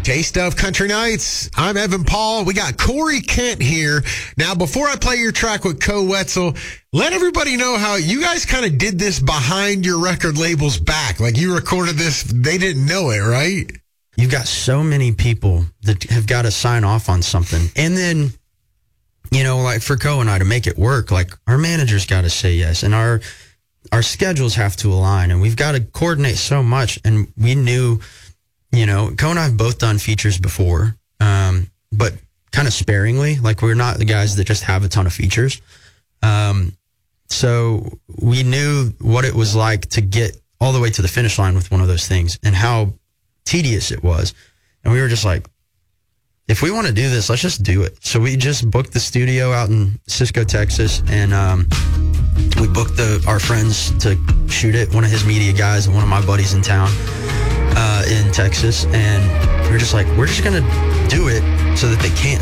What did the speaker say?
Taste of Country Nights. I'm Evan Paul. We got Corey Kent here. Now, before I play your track with Co Wetzel, let everybody know how you guys kind of did this behind your record label's back. Like, you recorded this, they didn't know it, right? You've got so many people that have got to sign off on something. And then, you know, like for Co and I to make it work, like our manager's got to say yes, and our schedules have to align, and we've got to coordinate so much. And we knew, you know, Co and I have both done features before, but kind of sparingly. Like, we're not the guys that just have a ton of features. So we knew what it was like to get all the way to the finish line with one of those things and how tedious it was. And we were just like, if we want to do this, let's just do it. So we just booked the studio out in Cisco, Texas, and we booked our friends to shoot it, one of his media guys and one of my buddies in town in Texas. And we were just like, we're just going to do it so that they can't